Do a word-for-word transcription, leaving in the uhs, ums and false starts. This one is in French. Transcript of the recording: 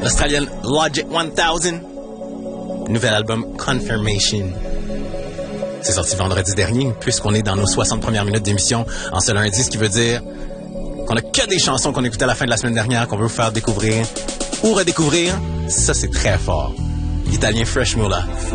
l'Australienne Logic mille. Nouvel album Confirmation. C'est sorti vendredi dernier, puisqu'on est dans nos soixante premières minutes d'émission en ce lundi, ce qui veut dire qu'on a que des chansons qu'on écoutait à la fin de la semaine dernière, qu'on veut vous faire découvrir ou redécouvrir. Ça, c'est très fort. L'Italien Fresh Mula.